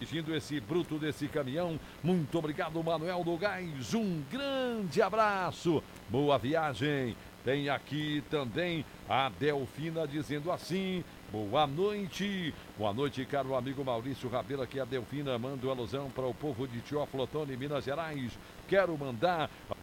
dirigindo esse bruto desse caminhão. Muito obrigado, Manuel do Gás. Um grande abraço. Boa viagem. Tem aqui também a Delfina dizendo assim: boa noite. Boa noite, caro amigo Maurício Rabelo. Aqui a Delfina manda uma alusão para o povo de Teófilo Otoni, Minas Gerais. Quero mandar